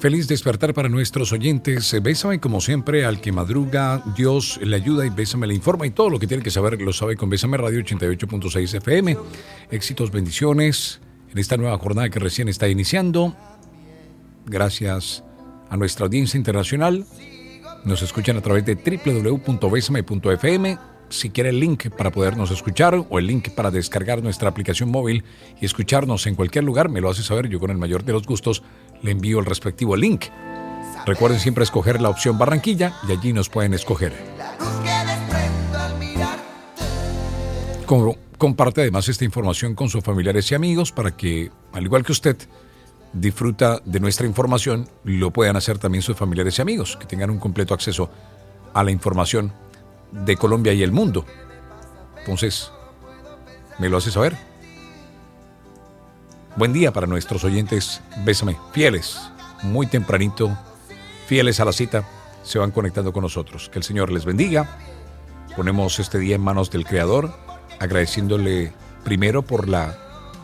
Feliz despertar para nuestros oyentes. Bésame como siempre, al que madruga, Dios le ayuda y Bésame le informa y todo lo que tiene que saber lo sabe con Bésame Radio 88.6 FM. Éxitos, bendiciones en esta nueva jornada que recién está iniciando. Gracias a nuestra audiencia internacional. Nos escuchan a través de www.besame.fm. Si quiere el link para podernos escuchar o el link para descargar nuestra aplicación móvil y escucharnos en cualquier lugar, me lo hace saber. Yo con el mayor de los gustos le envío el respectivo link. Recuerden siempre escoger la opción Barranquilla y allí nos pueden escoger. Comparte además esta información con sus familiares y amigos para que, al igual que usted, disfruta de nuestra información, lo puedan hacer también sus familiares y amigos, que tengan un completo acceso a la información de Colombia y el mundo. Entonces, me lo hace saber. Buen día para nuestros oyentes. Bésame, fieles, muy tempranito, fieles a la cita, se van conectando con nosotros. Que el Señor les bendiga. Ponemos este día en manos del Creador, agradeciéndole primero por la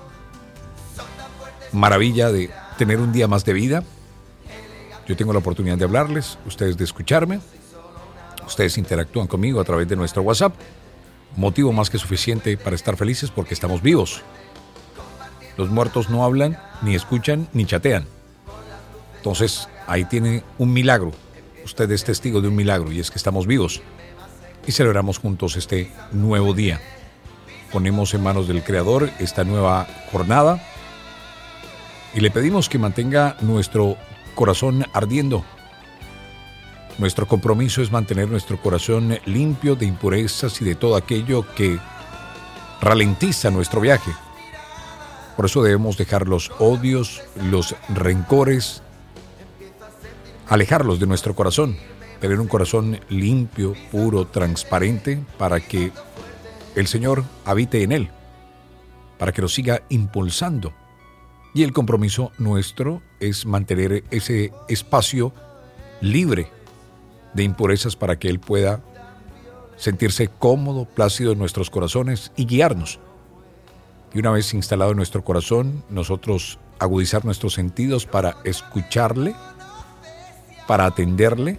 maravilla de tener un día más de vida. Yo tengo la oportunidad de hablarles, ustedes de escucharme. Ustedes interactúan conmigo a través de nuestro WhatsApp. Motivo más que suficiente para estar felices porque estamos vivos. Los muertos no hablan, ni escuchan, ni chatean. Entonces, ahí tiene un milagro. Usted es testigo de un milagro y es que estamos vivos. Y celebramos juntos este nuevo día. Ponemos en manos del Creador esta nueva jornada y le pedimos que mantenga nuestro corazón ardiendo. Nuestro compromiso es mantener nuestro corazón limpio de impurezas y de todo aquello que ralentiza nuestro viaje. Por eso debemos dejar los odios, los rencores, alejarlos de nuestro corazón, tener un corazón limpio, puro, transparente, para que el Señor habite en él, para que lo siga impulsando. Y el compromiso nuestro es mantener ese espacio libre de impurezas para que Él pueda sentirse cómodo, plácido en nuestros corazones y guiarnos. Y una vez instalado en nuestro corazón, nosotros agudizar nuestros sentidos para escucharle, para atenderle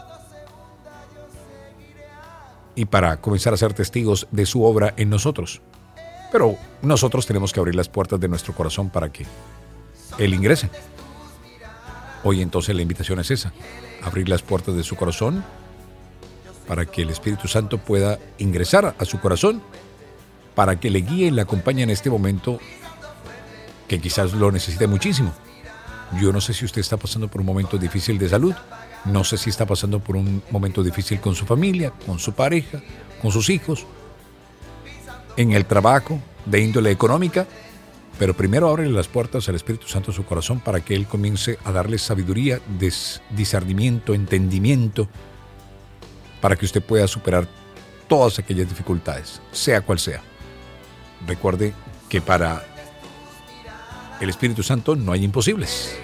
y para comenzar a ser testigos de su obra en nosotros. Pero nosotros tenemos que abrir las puertas de nuestro corazón para que Él ingrese. Hoy entonces la invitación es esa, abrir las puertas de su corazón para que el Espíritu Santo pueda ingresar a su corazón, para que le guíe y le acompañe en este momento que quizás lo necesite muchísimo. Yo no sé si usted está pasando por un momento difícil de salud, no sé si está pasando por un momento difícil con su familia, con su pareja, con sus hijos, en el trabajo, de índole económica. Pero primero ábrele las puertas al Espíritu Santo de su corazón para que Él comience a darle sabiduría, discernimiento, entendimiento, para que usted pueda superar todas aquellas dificultades, sea cual sea. Recuerde que para el Espíritu Santo no hay imposibles.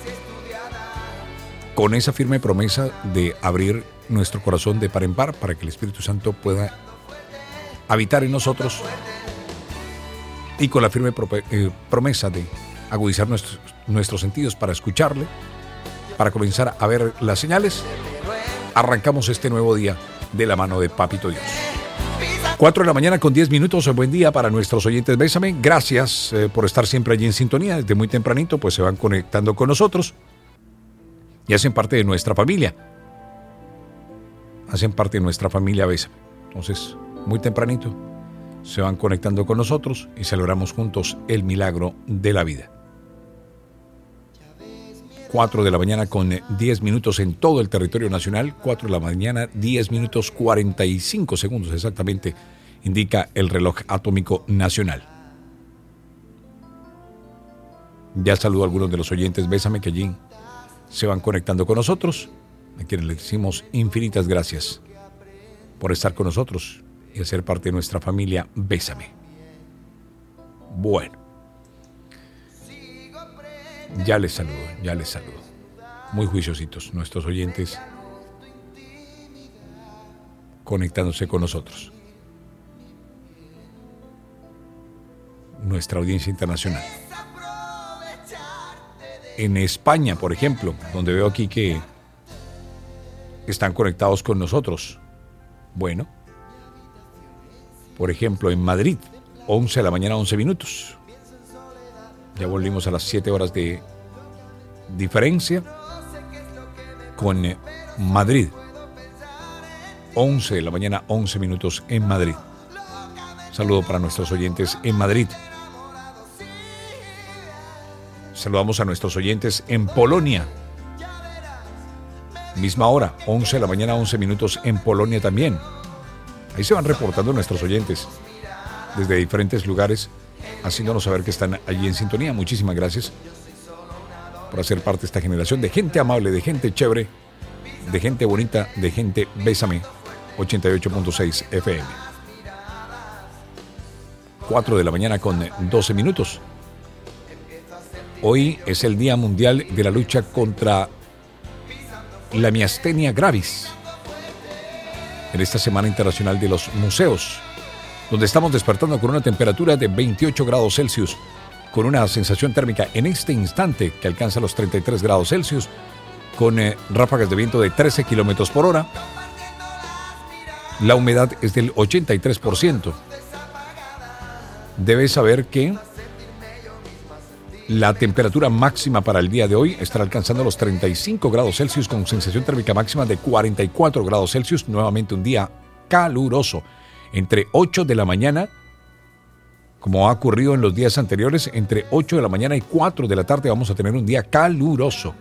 Con esa firme promesa de abrir nuestro corazón de par en par para que el Espíritu Santo pueda habitar en nosotros, y con la firme promesa de agudizar nuestros sentidos para escucharle, para comenzar a ver las señales, arrancamos este nuevo día de la mano de Papito Dios. 4 de la mañana con 10 minutos. Buen día para nuestros oyentes. Bésame. Gracias por estar siempre allí en sintonía. Desde muy tempranito pues se van conectando con nosotros y hacen parte de nuestra familia. Hacen parte de nuestra familia Bésame. Entonces, muy tempranito se van conectando con nosotros y celebramos juntos el milagro de la vida. 4 de la mañana con 10 minutos en todo el territorio nacional. 4 de la mañana, 10 minutos 45 segundos exactamente, indica el reloj atómico nacional. Ya saludo a algunos de los oyentes Bésame que allí se van conectando con nosotros, a quienes les decimos infinitas gracias por estar con nosotros y hacer parte de nuestra familia Bésame. Bueno, ya les saludo. Muy juiciositos nuestros oyentes conectándose con nosotros. Nuestra audiencia internacional. en España, por ejemplo, donde veo aquí que están conectados con nosotros. Bueno, por ejemplo, en Madrid, 11 de la mañana, 11 minutos. Ya volvimos a las 7 horas de diferencia con Madrid. 11 de la mañana, 11 minutos en Madrid. Saludo para nuestros oyentes en Madrid. Saludamos a nuestros oyentes en Polonia. Misma hora, 11 de la mañana, 11 minutos en Polonia también. Ahí se van reportando nuestros oyentes desde diferentes lugares, haciéndonos saber que están allí en sintonía. Muchísimas gracias por hacer parte de esta generación de gente amable, de gente chévere, de gente bonita, de gente bésame. 88.6 FM. 4 de la mañana con 12 minutos. Hoy es el Día Mundial de la Lucha contra la miastenia gravis. En esta Semana Internacional de los Museos, donde estamos despertando con una temperatura de 28 grados Celsius, con una sensación térmica en este instante que alcanza los 33 grados Celsius, con ráfagas de viento de 13 kilómetros por hora. La humedad es del 83%. Debes saber que la temperatura máxima para el día de hoy estará alcanzando los 35 grados Celsius con sensación térmica máxima de 44 grados Celsius. Nuevamente un día caluroso. Entre 8 de la mañana, como ha ocurrido en los días anteriores, entre 8 de la mañana y 4 de la tarde vamos a tener un día caluroso.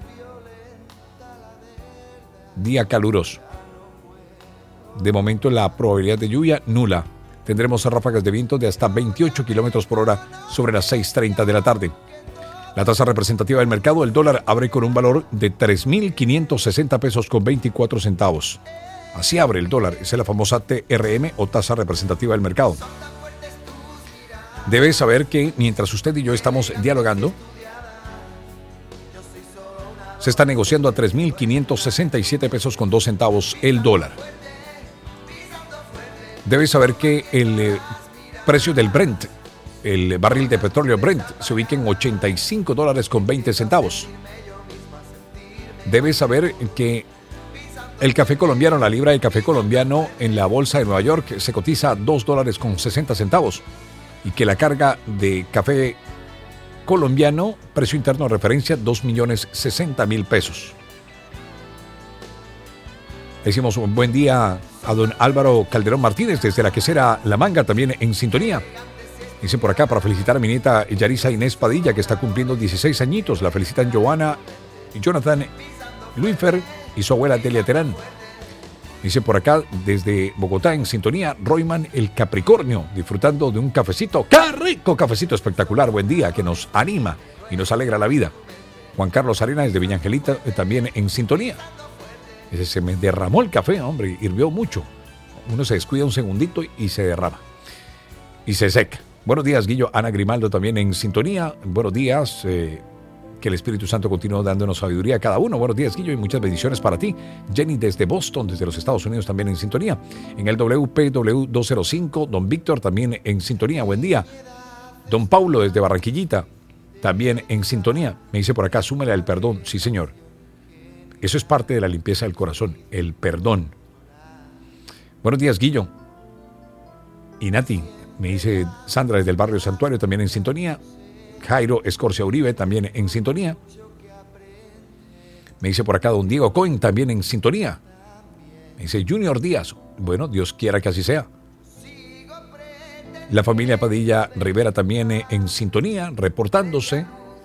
Día caluroso. De momento la probabilidad de lluvia nula. Tendremos ráfagas de viento de hasta 28 kilómetros por hora sobre las 6:30 de la tarde. La tasa representativa del mercado, el dólar abre con un valor de 3.560 pesos con 24 centavos. Así abre el dólar, esa es la famosa TRM o tasa representativa del mercado. Debe saber que mientras usted y yo estamos dialogando, se está negociando a 3.567 pesos con 2 centavos el dólar. Debes saber que el precio del Brent, el barril de petróleo Brent, se ubica en $85 con 20 centavos. Debes saber que el café colombiano, la libra de café colombiano en la bolsa de Nueva York se cotiza a $2 con 60 centavos y que la carga de café colombiano, precio interno de referencia, 2.060.000 pesos. Decimos un buen día a don Álvaro Calderón Martínez desde la quesera La Manga, también en sintonía. Dicen por acá para felicitar a mi nieta Yarisa Inés Padilla, que está cumpliendo 16 añitos. La felicitan Joana y Jonathan Luifer y su abuela Delia Terán. Dice por acá desde Bogotá en sintonía Royman el Capricornio, disfrutando de un cafecito. ¡Qué rico cafecito espectacular! Buen día, que nos anima y nos alegra la vida. Juan Carlos Arena desde Villa Angelita también en sintonía. Dice, se me derramó el café, hombre, hirvió mucho. Uno se descuida un segundito y se derrama. Y se seca. Buenos días, Guillo. Ana Grimaldo también en sintonía. Buenos días. Que el Espíritu Santo continúe dándonos sabiduría a cada uno. Buenos días, Guillo, y muchas bendiciones para ti. Jenny desde Boston, desde los Estados Unidos, también en sintonía. En el WPW 205, don Víctor también en sintonía. Buen día. Don Paulo desde Barranquillita, también en sintonía. Me dice por acá, súmele al perdón. Sí, señor. Eso es parte de la limpieza del corazón, el perdón. Buenos días, Guillo. Y Nati, me dice Sandra desde el barrio Santuario, también en sintonía. Jairo Escorcia Uribe, también en sintonía. Me dice por acá don Diego Cohen, también en sintonía. Me dice Junior Díaz. Bueno, Dios quiera que así sea. La familia Padilla Rivera también en sintonía, reportándose.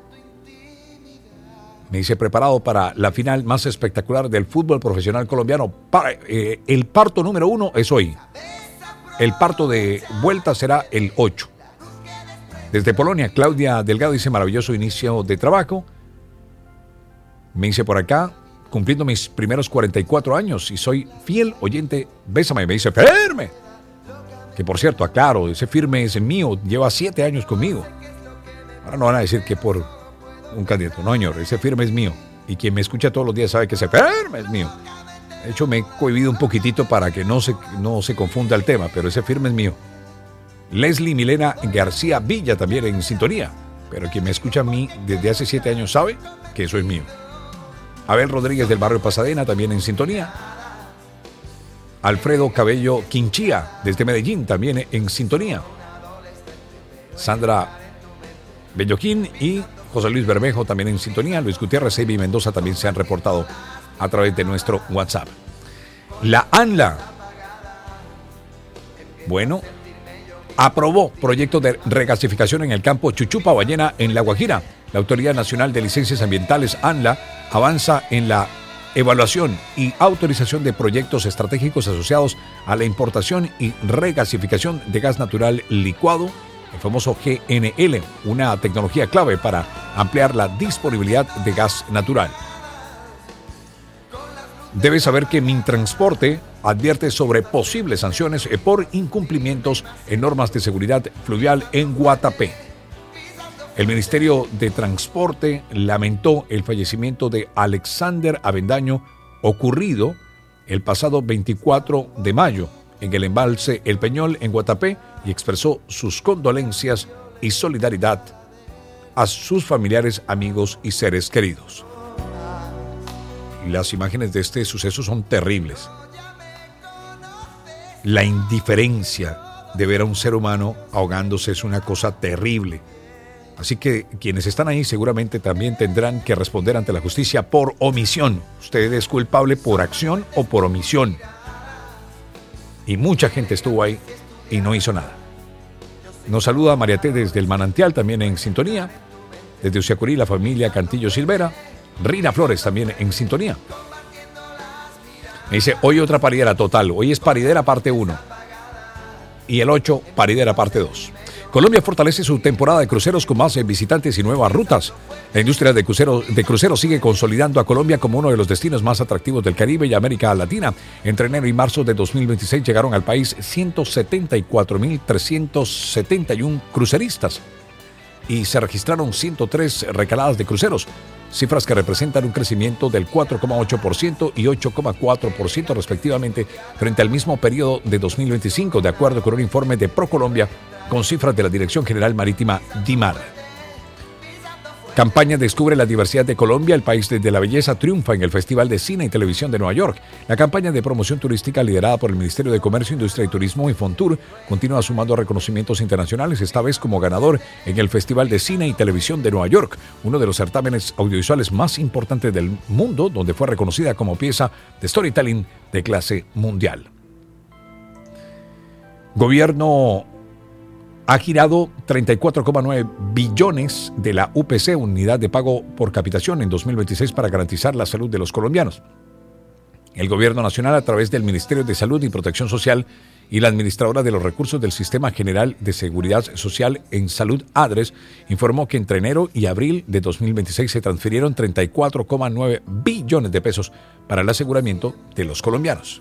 Me dice preparado para la final más espectacular del fútbol profesional colombiano. El parto número 1 es hoy. El parto de vuelta será el 8. Desde Polonia, Claudia Delgado dice maravilloso inicio de trabajo. Me dice por acá, cumpliendo mis primeros 44 años y soy fiel oyente. Bésame, me dice firme. Que por cierto, aclaro, ese firme es mío, lleva 7 años conmigo. Ahora no van a decir que por un candidato. No, señor, ese firme es mío. Y quien me escucha todos los días sabe que ese firme es mío. De hecho, me he cohibido un poquitito para que no se confunda el tema, pero ese firme es mío. Leslie Milena García Villa también en sintonía. pero quien me escucha a mí desde hace 7 años sabe que eso es mío. Abel Rodríguez del barrio Pasadena también en sintonía. Alfredo Cabello Quinchía desde Medellín también en sintonía. Sandra Belloquín y José Luis Bermejo también en sintonía. Luis Gutiérrez, Evi Mendoza también se han reportado a través de nuestro WhatsApp. La ANLA, bueno, aprobó proyecto de regasificación en el campo Chuchupa Ballena en La Guajira. La Autoridad Nacional de Licencias Ambientales, ANLA, avanza en la evaluación y autorización de proyectos estratégicos asociados a la importación y regasificación de gas natural licuado, el famoso GNL, una tecnología clave para ampliar la disponibilidad de gas natural. Debes saber que Mintransporte advierte sobre posibles sanciones por incumplimientos en normas de seguridad fluvial en Guatapé. El Ministerio de Transporte lamentó el fallecimiento de Alexander Avendaño ocurrido el pasado 24 de mayo en el embalse El Peñol en Guatapé y expresó sus condolencias y solidaridad a sus familiares, amigos y seres queridos. Las imágenes de este suceso son terribles. La indiferencia de ver a un ser humano ahogándose es una cosa terrible. Así que quienes están ahí seguramente también tendrán que responder ante la justicia por omisión. Usted es culpable por acción o por omisión. Y mucha gente estuvo ahí y no hizo nada. Nos saluda María T. desde el Manantial, también en sintonía. Desde Uciacurí, la familia Cantillo Silvera. Rina Flores también en sintonía. Me dice, hoy otra paridera total. Hoy es paridera parte 1. Y el 8, paridera parte 2. Colombia fortalece su temporada de cruceros con más visitantes y nuevas rutas. La industria de cruceros sigue consolidando a Colombia como uno de los destinos más atractivos del Caribe y América Latina. Entre enero y marzo de 2026 llegaron al país 174.371 cruceristas y se registraron 103 recaladas de cruceros, cifras que representan un crecimiento del 4,8% y 8,4% respectivamente frente al mismo periodo de 2025, de acuerdo con un informe de ProColombia con cifras de la Dirección General Marítima DIMAR. Campaña Descubre la diversidad de Colombia, el país desde la belleza triunfa en el Festival de Cine y Televisión de Nueva York. La campaña de promoción turística liderada por el Ministerio de Comercio, Industria y Turismo y Fontur continúa sumando reconocimientos internacionales, esta vez como ganador en el Festival de Cine y Televisión de Nueva York, uno de los certámenes audiovisuales más importantes del mundo, donde fue reconocida como pieza de storytelling de clase mundial. Gobierno ha girado 34,9 billones de la UPC, Unidad de Pago por Capitación, en 2026 para garantizar la salud de los colombianos. El Gobierno Nacional, a través del Ministerio de Salud y Protección Social y la Administradora de los Recursos del Sistema General de Seguridad Social en Salud, ADRES, informó que entre enero y abril de 2026 se transfirieron 34,9 billones de pesos para el aseguramiento de los colombianos.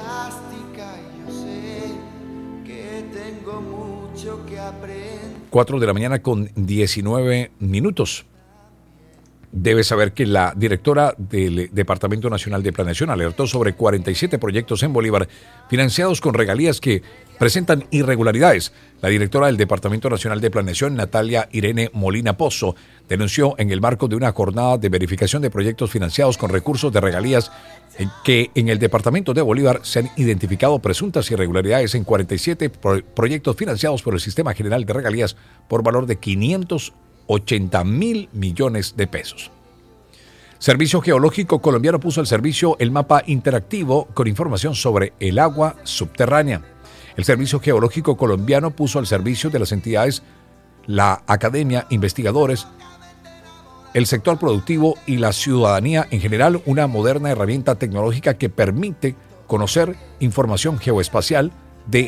4 de la mañana con 19 minutos. Debe saber que la directora del Departamento Nacional de Planeación alertó sobre 47 proyectos en Bolívar financiados con regalías que presentan irregularidades. La directora del Departamento Nacional de Planeación, Natalia Irene Molina Pozo, denunció en el marco de una jornada de verificación de proyectos financiados con recursos de regalías que en el departamento de Bolívar se han identificado presuntas irregularidades en 47 proyectos financiados por el Sistema General de Regalías por valor de 580.000 millones de pesos. Servicio Geológico Colombiano puso al servicio el mapa interactivo con información sobre el agua subterránea. El Servicio Geológico Colombiano puso al servicio de las entidades, la academia, investigadores, el sector productivo y la ciudadanía en general una moderna herramienta tecnológica que permite conocer información geoespacial de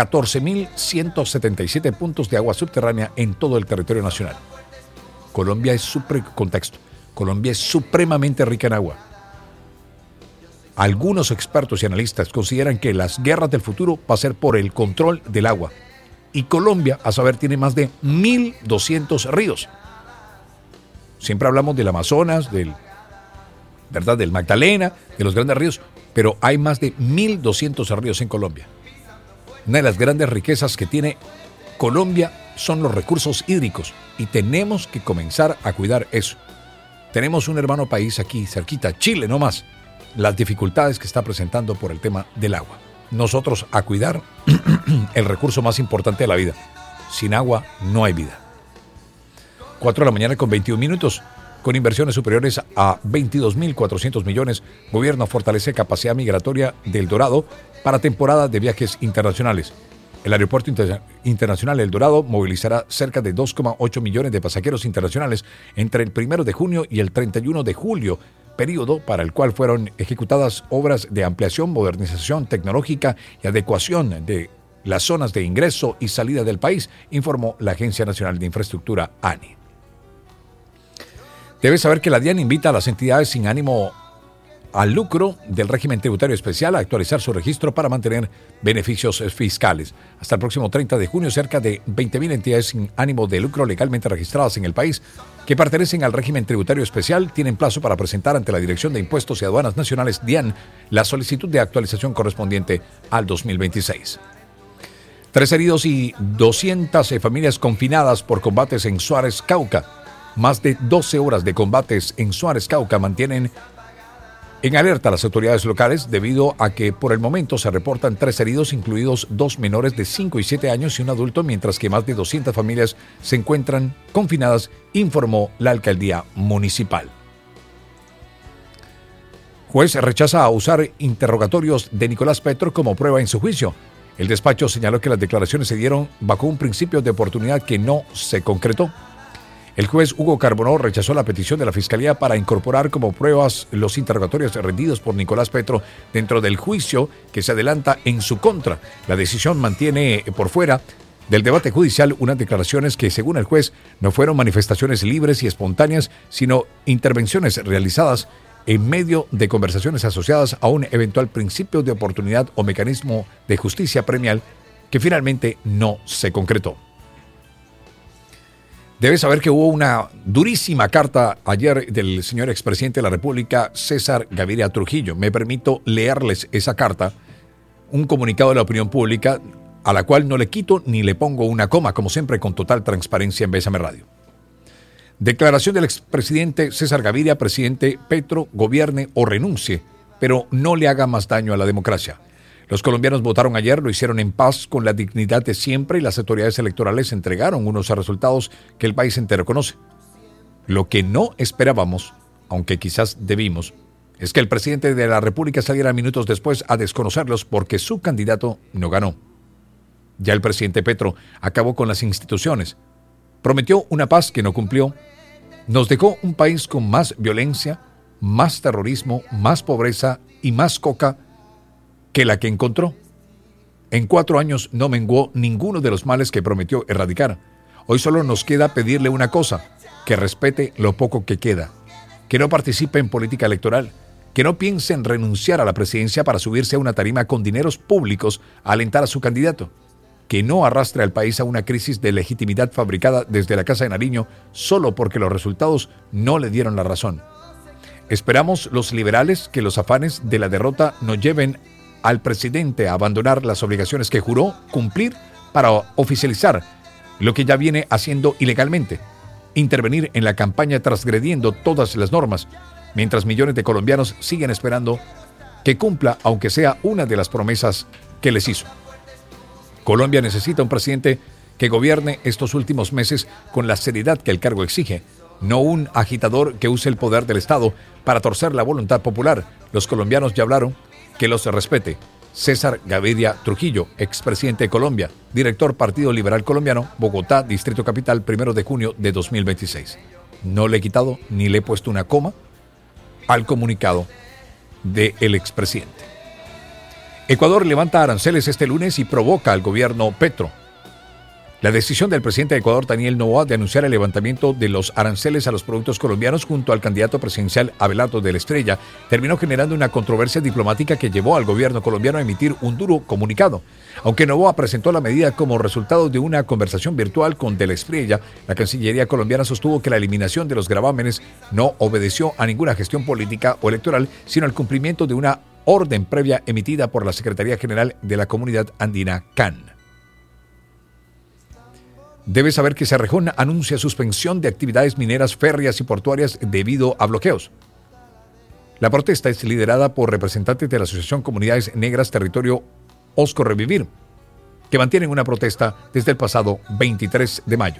14.177 puntos de agua subterránea en todo el territorio nacional. Colombia es supremamente rica en agua. Algunos expertos y analistas consideran que las guerras del futuro va a ser por el control del agua. Y Colombia, a saber, tiene más de 1.200 ríos. Siempre hablamos del Amazonas, del Magdalena, de los grandes ríos, pero hay más de 1.200 ríos en Colombia. Una de las grandes riquezas que tiene Colombia son los recursos hídricos y tenemos que comenzar a cuidar eso. Tenemos un hermano país aquí cerquita, Chile no más, las dificultades que está presentando por el tema del agua. Nosotros a cuidar el recurso más importante de la vida. Sin agua no hay vida. 4 de la mañana con 21 minutos. Con inversiones superiores a 22.400 millones, gobierno fortalece capacidad migratoria de El Dorado para temporada de viajes internacionales. El aeropuerto internacional El Dorado movilizará cerca de 2,8 millones de pasajeros internacionales entre el 1 de junio y el 31 de julio, periodo para el cual fueron ejecutadas obras de ampliación, modernización tecnológica y adecuación de las zonas de ingreso y salida del país, informó la Agencia Nacional de Infraestructura, ANI. Debes saber que la DIAN invita a las entidades sin ánimo al lucro del régimen tributario especial a actualizar su registro para mantener beneficios fiscales. Hasta el próximo 30 de junio, cerca de 20.000 entidades sin ánimo de lucro legalmente registradas en el país que pertenecen al régimen tributario especial tienen plazo para presentar ante la Dirección de Impuestos y Aduanas Nacionales, DIAN, la solicitud de actualización correspondiente al 2026. 3 heridos y 200 familias confinadas por combates en Suárez, Cauca. Más de 12 horas de combates en Suárez, Cauca mantienen en alerta a las autoridades locales debido a que por el momento se reportan 3 heridos, incluidos 2 menores de 5 y 7 años y un adulto, mientras que más de 200 familias se encuentran confinadas, informó la alcaldía municipal. Juez rechaza usar interrogatorios de Nicolás Petro como prueba en su juicio. El despacho señaló que las declaraciones se dieron bajo un principio de oportunidad que no se concretó. El juez Hugo Carbonó rechazó la petición de la Fiscalía para incorporar como pruebas los interrogatorios rendidos por Nicolás Petro dentro del juicio que se adelanta en su contra. La decisión mantiene por fuera del debate judicial unas declaraciones que, según el juez, no fueron manifestaciones libres y espontáneas, sino intervenciones realizadas en medio de conversaciones asociadas a un eventual principio de oportunidad o mecanismo de justicia premial que finalmente no se concretó. Debes saber que hubo una durísima carta ayer del señor expresidente de la República, César Gaviria Trujillo. Me permito leerles esa carta, un comunicado de la opinión pública, a la cual no le quito ni le pongo una coma, como siempre, con total transparencia en Bésame Radio. Declaración del expresidente César Gaviria: presidente Petro, gobierne o renuncie, pero no le haga más daño a la democracia. Los colombianos votaron ayer, lo hicieron en paz, con la dignidad de siempre, y las autoridades electorales entregaron unos resultados que el país entero conoce. Lo que no esperábamos, aunque quizás debimos, es que el presidente de la República saliera minutos después a desconocerlos porque su candidato no ganó. Ya el presidente Petro acabó con las instituciones, prometió una paz que no cumplió, nos dejó un país con más violencia, más terrorismo, más pobreza y más coca que la que encontró. En 4 años no menguó ninguno de los males que prometió erradicar. Hoy solo nos queda pedirle una cosa: que respete lo poco que queda, que no participe en política electoral, que no piense en renunciar a la presidencia para subirse a una tarima con dineros públicos a alentar a su candidato, que no arrastre al país a una crisis de legitimidad fabricada desde la Casa de Nariño solo porque los resultados no le dieron la razón. Esperamos los liberales que los afanes de la derrota nos lleven al presidente a abandonar las obligaciones que juró cumplir para oficializar lo que ya viene haciendo ilegalmente, intervenir en la campaña transgrediendo todas las normas, mientras millones de colombianos siguen esperando que cumpla, aunque sea una de las promesas que les hizo. Colombia necesita un presidente que gobierne estos últimos meses con la seriedad que el cargo exige, no un agitador que use el poder del Estado para torcer la voluntad popular. Los colombianos ya hablaron. Que los respete. César Gaviria Trujillo, expresidente de Colombia, director Partido Liberal Colombiano, Bogotá, Distrito Capital, 1 de junio de 2026. No le he quitado ni le he puesto una coma al comunicado del expresidente. Ecuador levanta aranceles este lunes y provoca al gobierno Petro. La decisión del presidente de Ecuador, Daniel Noboa, de anunciar el levantamiento de los aranceles a los productos colombianos junto al candidato presidencial Abelardo de la Estrella terminó generando una controversia diplomática que llevó al gobierno colombiano a emitir un duro comunicado. Aunque Noboa presentó la medida como resultado de una conversación virtual con de la Estrella, la Cancillería colombiana sostuvo que la eliminación de los gravámenes no obedeció a ninguna gestión política o electoral, sino al cumplimiento de una orden previa emitida por la Secretaría General de la Comunidad Andina, CAN. Debes saber que Cerrejón anuncia suspensión de actividades mineras, férreas y portuarias debido a bloqueos. La protesta es liderada por representantes de la Asociación Comunidades Negras Territorio Osco Revivir, que mantienen una protesta desde el pasado 23 de mayo.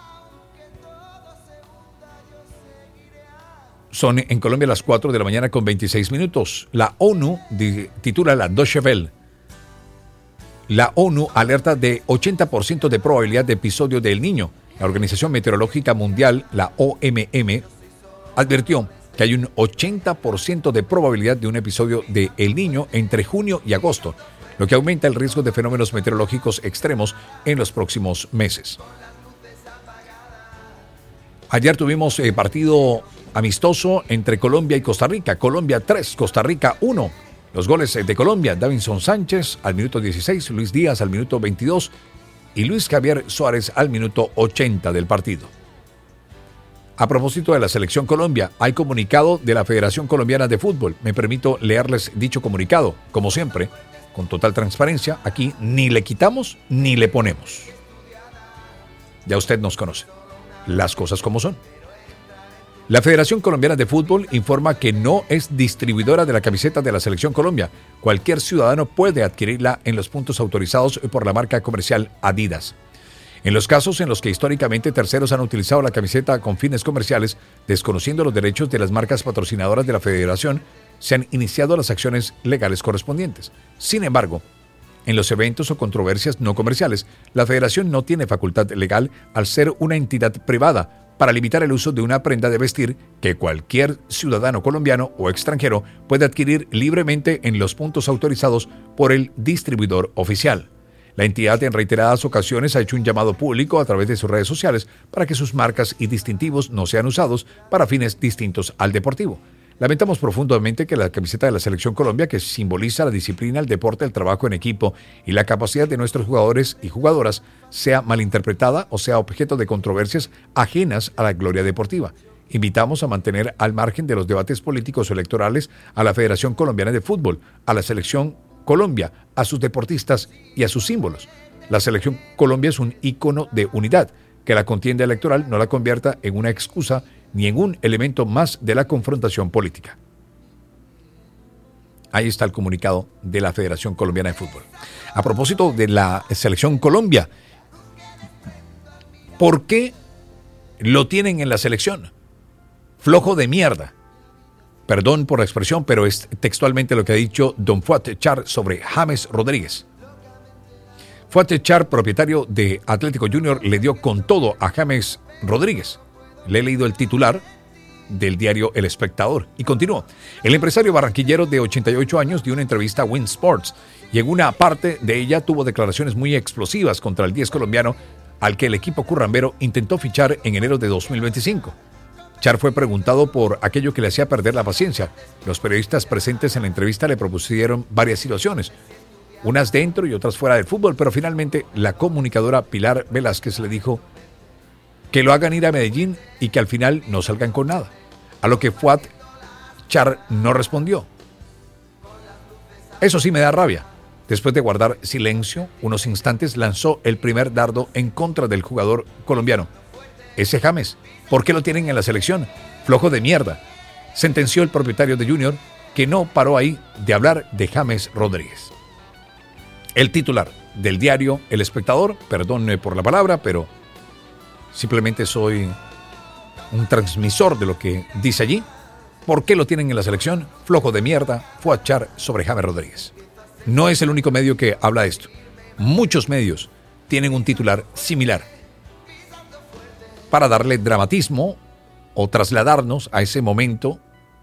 Son en Colombia las 4 de la mañana con 26 minutos. La ONU titula la Deutsche Welle. La ONU alerta de 80% de probabilidad de episodio de El Niño. La Organización Meteorológica Mundial, la OMM, advirtió que hay un 80% de probabilidad de un episodio de El Niño entre junio y agosto, lo que aumenta el riesgo de fenómenos meteorológicos extremos en los próximos meses. Ayer tuvimos partido amistoso entre Colombia y Costa Rica. Colombia 3, Costa Rica 1. Los goles de Colombia: Davinson Sánchez al minuto 16, Luis Díaz al minuto 22 y Luis Javier Suárez al minuto 80 del partido. A propósito de la selección Colombia, hay comunicado de la Federación Colombiana de Fútbol. Me permito leerles dicho comunicado. Como siempre, con total transparencia, aquí ni le quitamos ni le ponemos. Ya usted nos conoce. Las cosas como son. La Federación Colombiana de Fútbol informa que no es distribuidora de la camiseta de la Selección Colombia. Cualquier ciudadano puede adquirirla en los puntos autorizados por la marca comercial Adidas. En los casos en los que históricamente terceros han utilizado la camiseta con fines comerciales, desconociendo los derechos de las marcas patrocinadoras de la Federación, se han iniciado las acciones legales correspondientes. Sin embargo, en los eventos o controversias no comerciales, la Federación no tiene facultad legal al ser una entidad privada para limitar el uso de una prenda de vestir que cualquier ciudadano colombiano o extranjero puede adquirir libremente en los puntos autorizados por el distribuidor oficial. La entidad en reiteradas ocasiones ha hecho un llamado público a través de sus redes sociales para que sus marcas y distintivos no sean usados para fines distintos al deportivo. Lamentamos profundamente que la camiseta de la Selección Colombia, que simboliza la disciplina, el deporte, el trabajo en equipo y la capacidad de nuestros jugadores y jugadoras, sea malinterpretada o sea objeto de controversias ajenas a la gloria deportiva. Invitamos a mantener al margen de los debates políticos o electorales a la Federación Colombiana de Fútbol, a la Selección Colombia, a sus deportistas y a sus símbolos. La Selección Colombia es un ícono de unidad. Que la contienda electoral no la convierta en una excusa ni en un elemento más de la confrontación política. Ahí está el comunicado de la Federación Colombiana de Fútbol. A propósito de la Selección Colombia, ¿por qué lo tienen en la selección? Flojo de mierda. Perdón por la expresión, pero es textualmente lo que ha dicho don Fuat Char sobre James Rodríguez. Fuat Char, propietario de Atlético Junior, le dio con todo a James Rodríguez. Le he leído el titular del diario El Espectador y continuó. El empresario barranquillero de 88 años dio una entrevista a Win Sports y en una parte de ella tuvo declaraciones muy explosivas contra el 10 colombiano al que el equipo currambero intentó fichar en enero de 2025. Char fue preguntado por aquello que le hacía perder la paciencia. Los periodistas presentes en la entrevista le propusieron varias situaciones, unas dentro y otras fuera del fútbol, pero finalmente la comunicadora Pilar Velázquez le dijo que lo hagan ir a Medellín y que al final no salgan con nada. A lo que Fuat Char no respondió. Eso sí me da rabia. Después de guardar silencio unos instantes, lanzó el primer dardo en contra del jugador colombiano. Ese James, ¿por qué lo tienen en la selección? Flojo de mierda, sentenció el propietario de Junior, que no paró ahí de hablar de James Rodríguez. El titular del diario El Espectador, perdón por la palabra, pero simplemente soy un transmisor de lo que dice allí. ¿Por qué lo tienen en la selección? Flojo de mierda, Fuat Char sobre James Rodríguez. No es el único medio que habla de esto. Muchos medios tienen un titular similar para darle dramatismo o trasladarnos a ese momento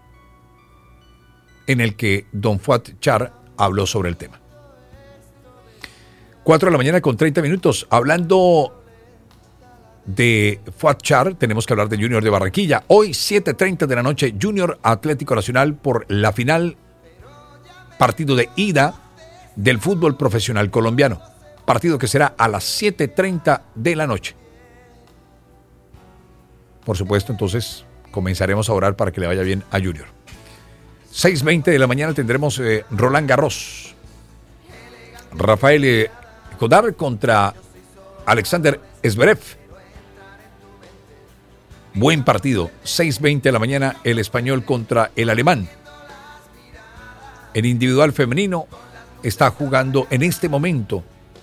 en el que don Fuat Char habló sobre el tema. 4 de la mañana con 30 minutos. Hablando de Fuat Char, tenemos que hablar de Junior de Barranquilla. Hoy, 7:30 de la noche, Junior Atlético Nacional por la final, partido de ida del fútbol profesional colombiano. Partido que será a las 7:30 de la noche. Por supuesto, entonces, comenzaremos a orar para que le vaya bien a Junior. 6:20 de la mañana tendremos Roland Garros. Rafael Codar contra Alexander Zverev. Buen partido, 6:20 de la mañana, el español contra el alemán. En individual femenino está jugando en este momento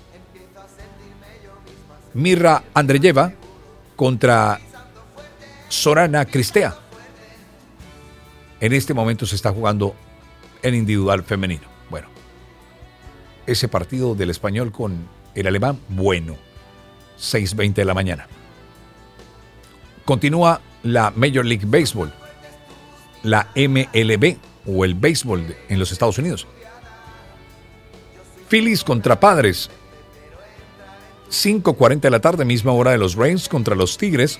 Mirra Andreeva contra Sorana Cristea. En este momento se está jugando en individual femenino. Bueno, ese partido del español con el alemán, bueno, 6:20 de la mañana. Continúa la Major League Baseball, la MLB o el béisbol en los Estados Unidos. Phillies contra Padres, 5:40 de la tarde, misma hora de los Rays contra los Tigres.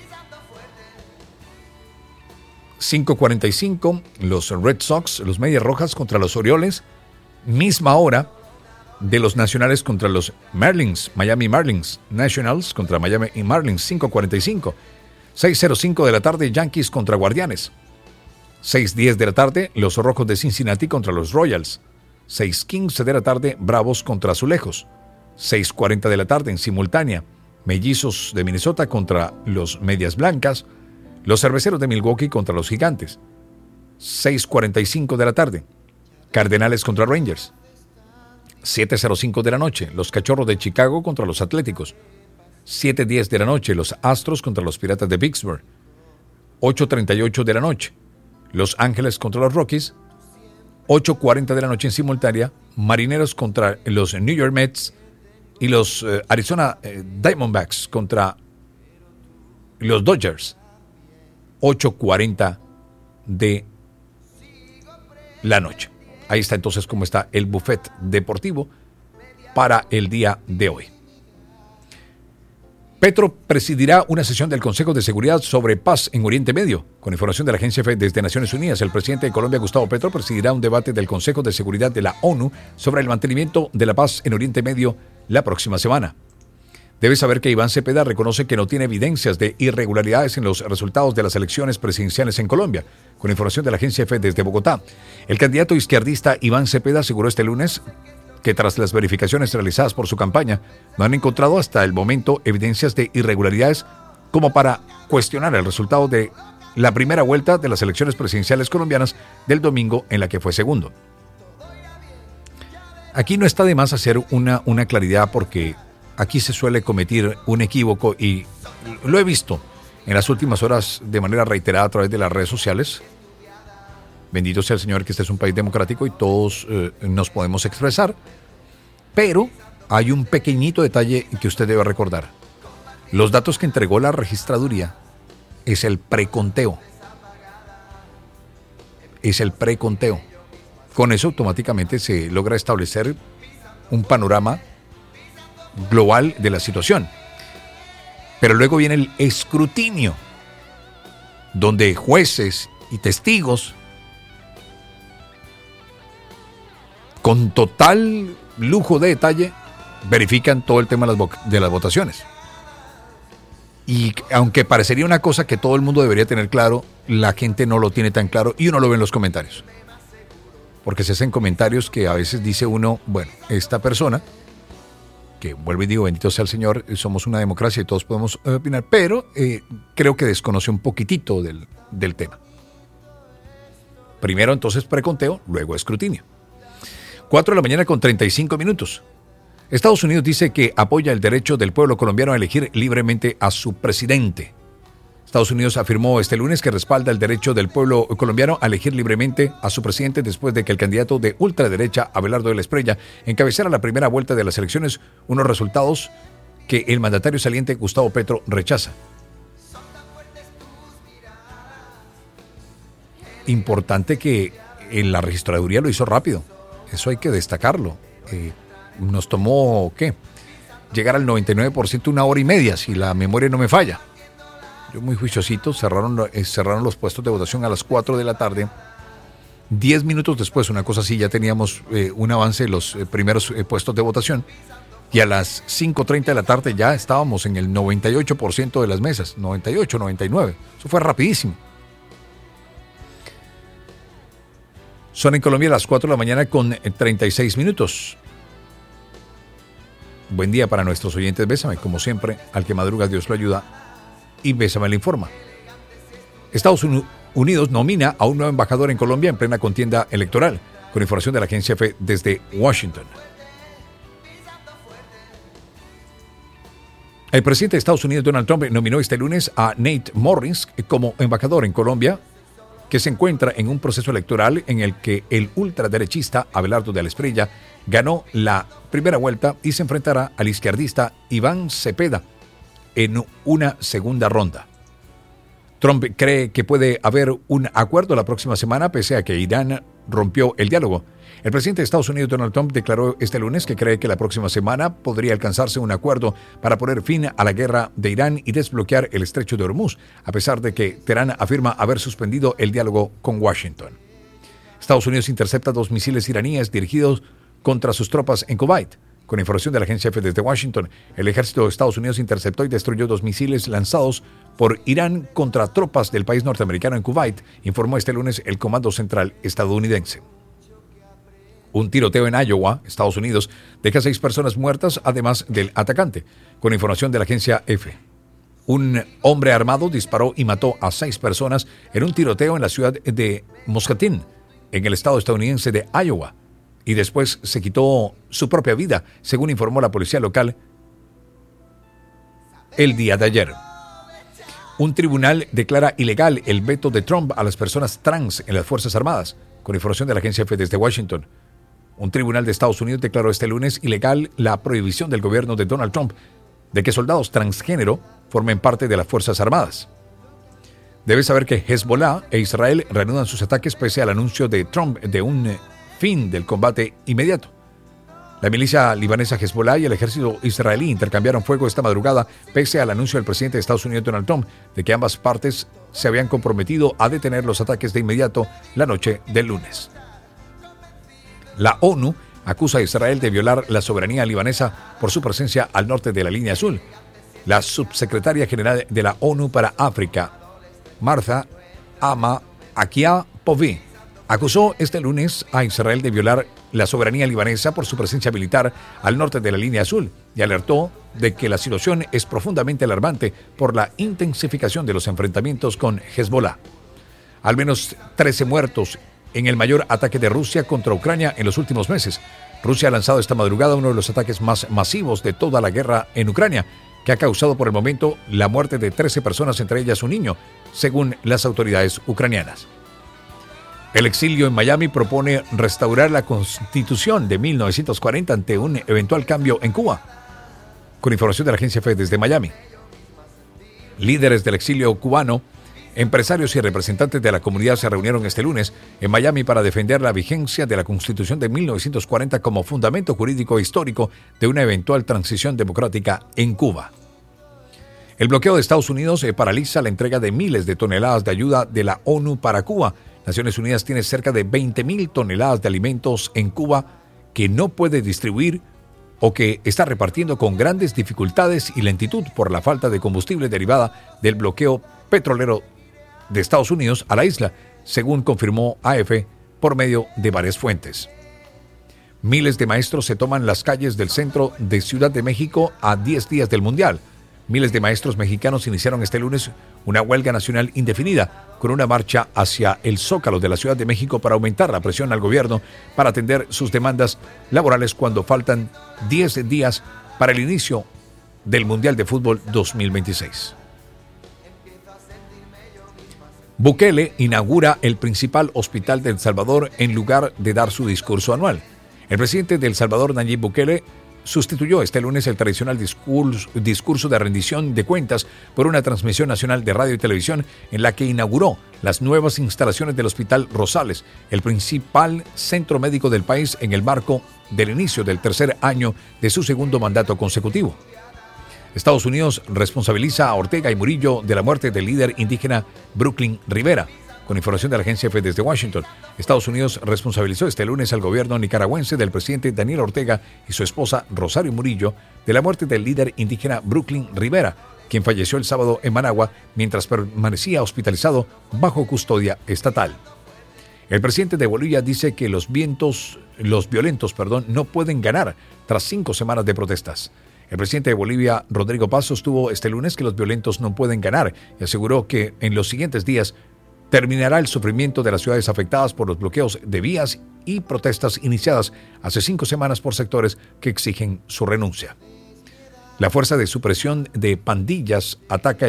5:45 los Red Sox, los Medias Rojas contra los Orioles. Misma hora de los Nacionales contra los Marlins, Miami Marlins. Nationals contra Miami Marlins, 5:45. 6:05 de la tarde, Yankees contra Guardianes. 6:10 de la tarde, los Rojos de Cincinnati contra los Royals. 6:15 de la tarde, Bravos contra Azulejos. 6:40 de la tarde, en simultánea, Mellizos de Minnesota contra los Medias Blancas. Los Cerveceros de Milwaukee contra los Gigantes. 6:45 de la tarde, Cardenales contra Rangers. 7:05 de la noche, los Cachorros de Chicago contra los Atléticos. 7:10 de la noche, los Astros contra los Piratas de Pittsburgh. 8:38 de la noche, Los Ángeles contra los Rockies. 8:40 de la noche en simultánea, Marineros contra los New York Mets y los Arizona Diamondbacks contra los Dodgers. 8:40 de la noche. Ahí está entonces cómo está el buffet deportivo para el día de hoy. Petro presidirá una sesión del Consejo de Seguridad sobre paz en Oriente Medio. Con información de la agencia EFE desde Naciones Unidas, el presidente de Colombia, Gustavo Petro, presidirá un debate del Consejo de Seguridad de la ONU sobre el mantenimiento de la paz en Oriente Medio la próxima semana. Debe saber que Iván Cepeda reconoce que no tiene evidencias de irregularidades en los resultados de las elecciones presidenciales en Colombia. Con información de la agencia EFE desde Bogotá, el candidato izquierdista Iván Cepeda aseguró este lunes que tras las verificaciones realizadas por su campaña, no han encontrado hasta el momento evidencias de irregularidades como para cuestionar el resultado de la primera vuelta de las elecciones presidenciales colombianas del domingo, en la que fue segundo. Aquí no está de más hacer una claridad, porque aquí se suele cometer un equívoco y lo he visto en las últimas horas de manera reiterada a través de las redes sociales. Bendito sea el Señor que este es un país democrático y todos nos podemos expresar, pero hay un pequeñito detalle que usted debe recordar. Los datos que entregó la registraduría es el preconteo. Es el preconteo. Con eso automáticamente se logra establecer un panorama global de la situación. Pero luego viene el escrutinio, donde jueces y testigos con total lujo de detalle verifican todo el tema de las votaciones. Y aunque parecería una cosa que todo el mundo debería tener claro, la gente no lo tiene tan claro y uno lo ve en los comentarios. Porque se hacen comentarios que a veces dice uno, bueno, esta persona, que vuelvo y digo, bendito sea el Señor, somos una democracia y todos podemos opinar, pero creo que desconoce un poquitito del tema. Primero entonces preconteo, luego escrutinio. 4 de la mañana con 35 minutos. Estados Unidos dice que apoya el derecho del pueblo colombiano a elegir libremente a su presidente. Estados Unidos afirmó este lunes que respalda el derecho del pueblo colombiano a elegir libremente a su presidente después de que el candidato de ultraderecha, Abelardo de la Espriella, encabezara la primera vuelta de las elecciones, unos resultados que el mandatario saliente Gustavo Petro rechaza. Importante que en la registraduría lo hizo rápido. Eso hay que destacarlo. Nos tomó, llegar al 99%, 1 hora y media, si la memoria no me falla. Yo muy juiciosito, cerraron los puestos de votación a las 4 de la tarde. 10 minutos después, una cosa así, ya teníamos un avance de los primeros puestos de votación. Y a las 5:30 de la tarde ya estábamos en el 98% de las mesas. 98, 99. Eso fue rapidísimo. Son en Colombia las 4 de la mañana con 36 minutos. Buen día para nuestros oyentes. Bésame, como siempre, al que madruga Dios lo ayuda. Y Bésame le informa. Estados Unidos nomina a un nuevo embajador en Colombia en plena contienda electoral, con información de la agencia EFE desde Washington. El presidente de Estados Unidos, Donald Trump, nominó este lunes a Nate Morris como embajador en Colombia, que se encuentra en un proceso electoral en el que el ultraderechista Abelardo de la Espriella ganó la primera vuelta y se enfrentará al izquierdista Iván Cepeda en una segunda ronda. Trump cree que puede haber un acuerdo la próxima semana pese a que Irán rompió el diálogo. El presidente de Estados Unidos, Donald Trump, declaró este lunes que cree que la próxima semana podría alcanzarse un acuerdo para poner fin a la guerra de Irán y desbloquear el estrecho de Hormuz, a pesar de que Teherán afirma haber suspendido el diálogo con Washington. Estados Unidos intercepta 2 misiles iraníes dirigidos contra sus tropas en Kuwait. Con información de la agencia EFE desde Washington, el ejército de Estados Unidos interceptó y destruyó 2 misiles lanzados por Irán contra tropas del país norteamericano en Kuwait, informó este lunes el Comando Central estadounidense. Un tiroteo en Iowa, Estados Unidos, deja 6 personas muertas, además del atacante. Con información de la agencia EFE. Un hombre armado disparó y mató a 6 personas en un tiroteo en la ciudad de Muscatine, en el estado estadounidense de Iowa, y después se quitó su propia vida, según informó la policía local el día de ayer. Un tribunal declara ilegal el veto de Trump a las personas trans en las Fuerzas Armadas. Con información de la agencia EFE desde Washington. Un tribunal de Estados Unidos declaró este lunes ilegal la prohibición del gobierno de Donald Trump de que soldados transgénero formen parte de las Fuerzas Armadas. Debes saber que Hezbollah e Israel reanudan sus ataques pese al anuncio de Trump de un fin del combate inmediato. La milicia libanesa Hezbollah y el ejército israelí intercambiaron fuego esta madrugada pese al anuncio del presidente de Estados Unidos, Donald Trump, de que ambas partes se habían comprometido a detener los ataques de inmediato la noche del lunes. La ONU acusa a Israel de violar la soberanía libanesa por su presencia al norte de la línea azul. La subsecretaria general de la ONU para África, Martha Akia-Povi, acusó este lunes a Israel de violar la soberanía libanesa por su presencia militar al norte de la línea azul y alertó de que la situación es profundamente alarmante por la intensificación de los enfrentamientos con Hezbollah. Al menos 13 muertos en el mayor ataque de Rusia contra Ucrania en los últimos meses. Rusia ha lanzado esta madrugada uno de los ataques más masivos de toda la guerra en Ucrania, que ha causado por el momento la muerte de 13 personas, entre ellas un niño, según las autoridades ucranianas. El exilio en Miami propone restaurar la Constitución de 1940 ante un eventual cambio en Cuba. Con información de la agencia EFE desde Miami. Líderes del exilio cubano, empresarios y representantes de la comunidad se reunieron este lunes en Miami para defender la vigencia de la Constitución de 1940 como fundamento jurídico histórico de una eventual transición democrática en Cuba. El bloqueo de Estados Unidos paraliza la entrega de miles de toneladas de ayuda de la ONU para Cuba. Naciones Unidas tiene cerca de 20,000 toneladas de alimentos en Cuba que no puede distribuir o que está repartiendo con grandes dificultades y lentitud por la falta de combustible derivada del bloqueo petrolero de Estados Unidos a la isla, según confirmó AFP por medio de varias fuentes. Miles de maestros se toman las calles del centro de Ciudad de México a 10 días del Mundial. Miles de maestros mexicanos iniciaron este lunes una huelga nacional indefinida con una marcha hacia el Zócalo de la Ciudad de México para aumentar la presión al gobierno para atender sus demandas laborales cuando faltan 10 días para el inicio del Mundial de Fútbol 2026. Bukele inaugura el principal hospital de El Salvador en lugar de dar su discurso anual. El presidente de El Salvador, Nayib Bukele, sustituyó este lunes el tradicional discurso de rendición de cuentas por una transmisión nacional de radio y televisión en la que inauguró las nuevas instalaciones del Hospital Rosales, el principal centro médico del país en el marco del inicio del tercer año de su segundo mandato consecutivo. Estados Unidos responsabiliza a Ortega y Murillo de la muerte del líder indígena Brooklyn Rivera. Con información de la agencia EFE desde Washington, Estados Unidos responsabilizó este lunes al gobierno nicaragüense del presidente Daniel Ortega y su esposa Rosario Murillo de la muerte del líder indígena Brooklyn Rivera, quien falleció el sábado en Managua mientras permanecía hospitalizado bajo custodia estatal. El presidente de Bolivia dice que los violentos, no pueden ganar tras 5 semanas de protestas. El presidente de Bolivia, Rodrigo Paz, sostuvo este lunes que los violentos no pueden ganar y aseguró que en los siguientes días terminará el sufrimiento de las ciudades afectadas por los bloqueos de vías y protestas iniciadas hace 5 semanas por sectores que exigen su renuncia. La fuerza de supresión de pandillas ataca